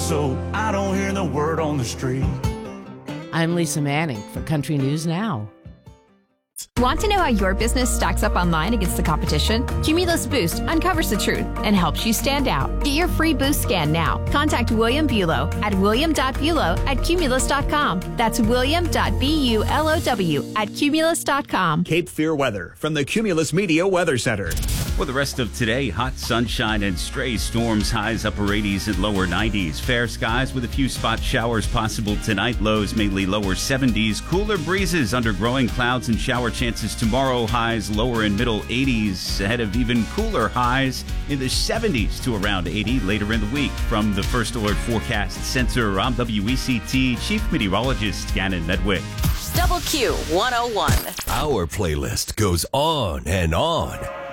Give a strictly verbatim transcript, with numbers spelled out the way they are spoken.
so I don't hear the word on the street. I'm Lisa Manning for Country News Now. Want to know how your business stacks up online against the competition? Cumulus Boost uncovers the truth and helps you stand out. Get your free boost scan now. Contact William Bulow at william dot bulow at cumulus dot com. That's william dot bulow at cumulus dot com. Cape Fear weather from the Cumulus Media Weather Center. For the rest of today, hot sunshine and stray storms, highs upper eighties and lower nineties. Fair skies with a few spot showers possible tonight, lows mainly lower seventies. Cooler breezes under growing clouds and shower chances tomorrow, highs lower and middle eighties. Ahead of even cooler highs in the seventies to around eighty later in the week. From the First Alert Forecast Center, I'm W E C T Chief Meteorologist Gannon Medwick. Double Q one oh one. Our playlist goes on and on.